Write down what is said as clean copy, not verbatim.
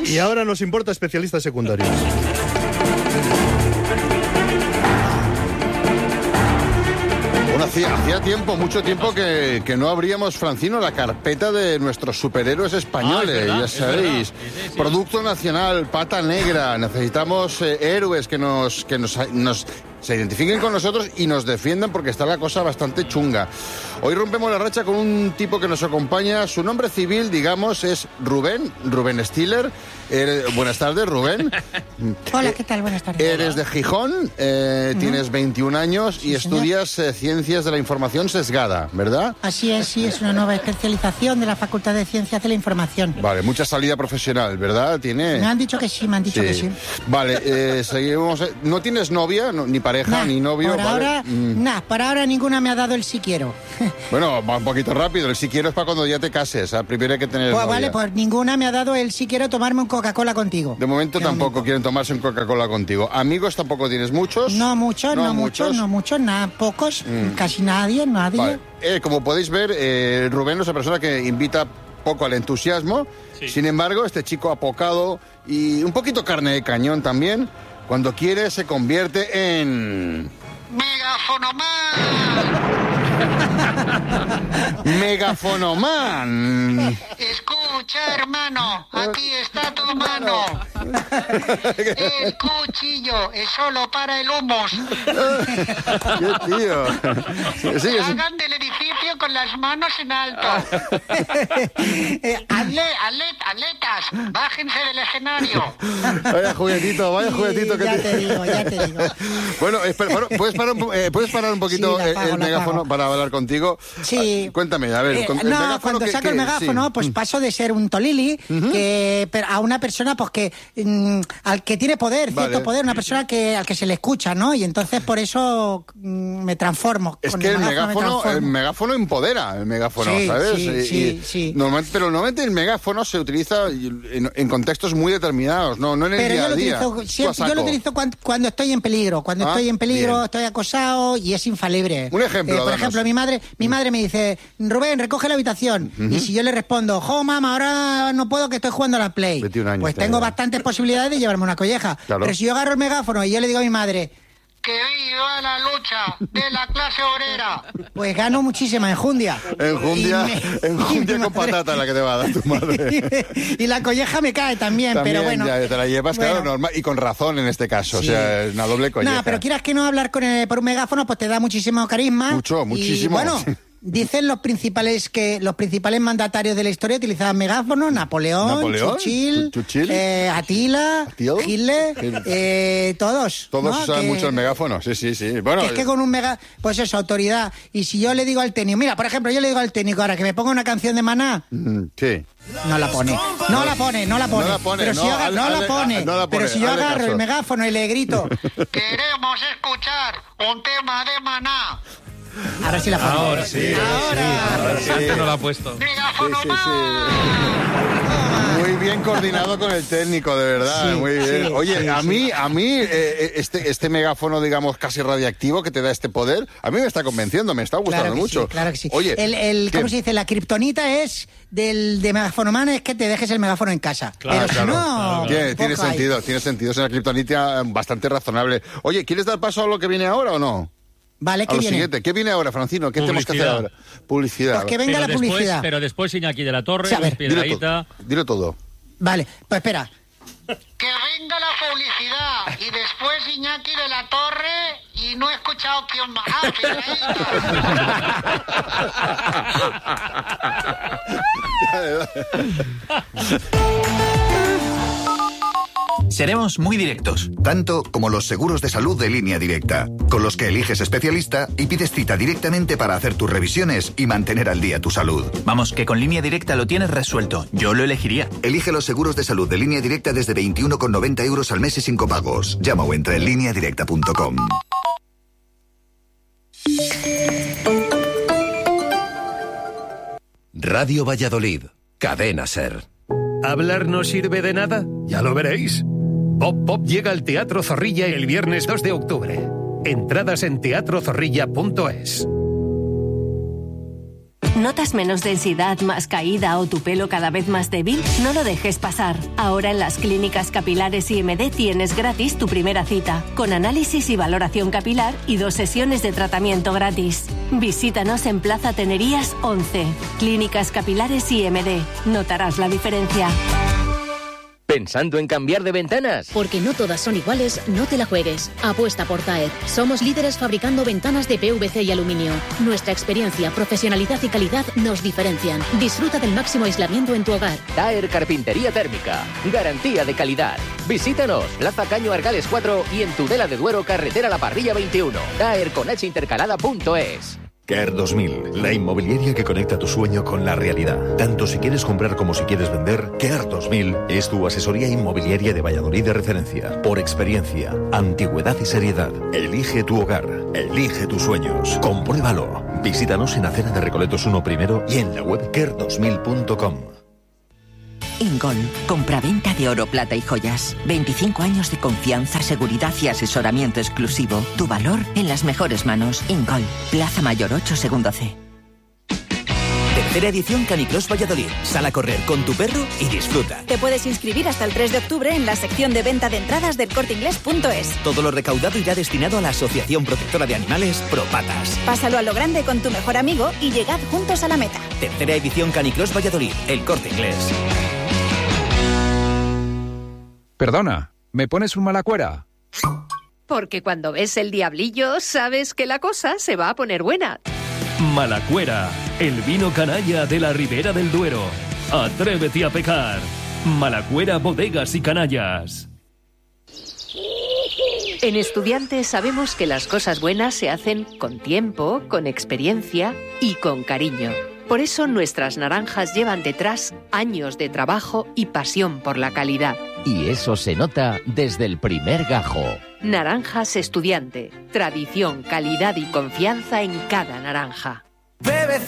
Y ahora nos importa especialistas secundarios. Bueno, hacía tiempo, mucho tiempo que no abríamos, Francino, la carpeta de nuestros superhéroes españoles, ya sabéis. Sí. Producto nacional, pata negra. Necesitamos héroes que se identifiquen con nosotros y nos defiendan, porque está la cosa bastante chunga. Hoy rompemos la racha con un tipo que nos acompaña. Su nombre civil, digamos, es Rubén Stiller. Buenas tardes, Rubén. Hola, ¿qué tal? Buenas tardes. Eres de Gijón, tienes 21 años y estudias Ciencias de la Información Sesgada, ¿verdad? Así es, sí, es una nueva especialización de la Facultad de Ciencias de la Información. Vale, mucha salida profesional, ¿verdad? Me han dicho que sí, que sí. Vale, seguimos. ¿No tienes novia, ni pareja, ni novio? Por ahora ninguna me ha dado el sí quiero. Bueno, va un poquito rápido. El sí quiero es para cuando ya te cases. Primero hay que tener novia. Vale, pues ninguna me ha dado el sí quiero tomarme un Coca-Cola contigo. De momento tampoco quieren tomarse un Coca-Cola contigo. ¿Amigos tampoco tienes muchos? No muchos, nada, pocos, casi nadie. Vale. Como podéis ver, Rubén es una persona que invita poco al entusiasmo. Sí. Sin embargo, este chico apocado y un poquito carne de cañón también, cuando quiere se convierte en... ¡Megafonoman! Escucha, hermano, aquí está tu mano. El cuchillo es solo para el humus. ¡Qué tío! Sí, hagan del edificio con las manos en alto. Atletas, bájense del escenario. Vaya juguetito que ya te digo. Bueno, ¿puedes parar un poquito el megáfono para hablar contigo? Sí. Cuéntame, a ver. Cuando saco el megáfono, pues paso de ser un tolili a una persona pues que al que tiene poder, cierto poder, una persona al que se le escucha, ¿no? Y entonces por eso me transformo. Es que el megáfono empodera, ¿sabes? Sí. Normalmente el megáfono se utiliza en contextos muy determinados, no en el día a día. Yo lo utilizo cuando estoy en peligro. Cuando estoy en peligro, estoy acosado y es infalible. Un ejemplo. Por ejemplo, mi madre me dice, Rubén, recoge la habitación. Y si yo le respondo, mamá, ahora no puedo que estoy jugando a la Play. 21 años, pues tengo bastantes posibilidades de llevarme una colleja. Claro. Pero si yo agarro el megáfono y yo le digo a mi madre... ¡Que viva la lucha de la clase obrera! Pues gano muchísima enjundia. Enjundia con patata la que te va a dar tu madre. Y la colleja me cae también, pero bueno. Ya te la llevas, claro, normal, y con razón en este caso, sí. O sea, es una doble colleja. No, pero quieras que no hablar por un megáfono, pues te da muchísimo carisma. Muchísimo. Y bueno... Dicen los principales mandatarios de la historia utilizaban megáfonos: Napoleón, Churchill, Atila, Hitler, todos. Todos usaban mucho el megáfono, sí. Bueno, es que con un pues eso, autoridad. Y si yo le digo al técnico, mira, por ejemplo, yo le digo al técnico ahora que me ponga una canción de Maná. Sí. No la pone. Pero si yo agarro el megáfono y le grito, queremos escuchar un tema de Maná. Ahora sí la pone. Ahora sí. No la ha puesto. Muy bien coordinado con el técnico, de verdad, muy bien. Oye, a mí este megáfono, digamos, casi radiactivo que te da este poder, a mí me está convenciendo, me está gustando mucho. Claro que sí. Oye, ¿cómo se dice? La kriptonita es de megafonoman es que te dejes el megáfono en casa. Claro, pero si no... Tiene sentido, es una kriptonita bastante razonable. Oye, ¿quieres dar paso a lo que viene ahora o no? Vale, ¿qué viene? Siguiente. ¿Qué viene ahora, Francino? ¿Qué tenemos que hacer ahora? Publicidad. Pues que venga la publicidad. Pero después Iñaki de la Torre, Piedrahíta. Dilo todo. Vale, pues espera. Que venga la publicidad y después Iñaki de la Torre y no he escuchado quién más. Seremos muy directos. Tanto como los seguros de salud de Línea Directa, con los que eliges especialista y pides cita directamente para hacer tus revisiones y mantener al día tu salud. Vamos, que con Línea Directa lo tienes resuelto. Yo lo elegiría. Elige los seguros de salud de Línea Directa desde 21,90 € al mes y sin copagos. Llama o entra en lineadirecta.com. Radio Valladolid, Cadena SER. ¿Hablar no sirve de nada? Ya lo veréis. Pop llega al Teatro Zorrilla el viernes 2 de octubre. Entradas en teatrozorrilla.es. ¿Notas menos densidad, más caída o tu pelo cada vez más débil? No lo dejes pasar. Ahora en las clínicas capilares IMD tienes gratis tu primera cita, con análisis y valoración capilar y 2 sesiones de tratamiento gratis. Visítanos en Plaza Tenerías 11. Clínicas capilares IMD. Notarás la diferencia. ¿Pensando en cambiar de ventanas? Porque no todas son iguales, no te la juegues. Apuesta por Taer. Somos líderes fabricando ventanas de PVC y aluminio. Nuestra experiencia, profesionalidad y calidad nos diferencian. Disfruta del máximo aislamiento en tu hogar. Taer Carpintería Térmica. Garantía de calidad. Visítanos, Plaza Caño Argales 4 y en Tudela de Duero, carretera La Parrilla 21. taerconhintercalada.es. Care 2000, la inmobiliaria que conecta tu sueño con la realidad. Tanto si quieres comprar como si quieres vender, Care 2000 es tu asesoría inmobiliaria de Valladolid de referencia. Por experiencia, antigüedad y seriedad. Elige tu hogar, elige tus sueños. Compruébalo. Visítanos en Acera de Recoletos 1 primero y en la web care2000.com. Ingol, compraventa de oro, plata y joyas. 25 años de confianza, seguridad y asesoramiento exclusivo. Tu valor en las mejores manos. Ingol, Plaza Mayor 8, segundo C. Tercera edición Canicross Valladolid. Sal a correr con tu perro y disfruta. Te puedes inscribir hasta el 3 de octubre en la sección de venta de entradas del corteinglés.es. Todo lo recaudado irá destinado a la Asociación Protectora de Animales Propatas. Pásalo a lo grande con tu mejor amigo y llegad juntos a la meta. Tercera edición Canicross Valladolid. El Corte Inglés. Perdona, ¿me pones un Malacuera? Porque cuando ves el diablillo, sabes que la cosa se va a poner buena. Malacuera, el vino canalla de la Ribera del Duero. Atrévete a pecar. Malacuera, bodegas y canallas. En Estudiantes sabemos que las cosas buenas se hacen con tiempo, con experiencia y con cariño. Por eso nuestras naranjas llevan detrás años de trabajo y pasión por la calidad. Y eso se nota desde el primer gajo. Naranjas Estudiante. Tradición, calidad y confianza en cada naranja. BBC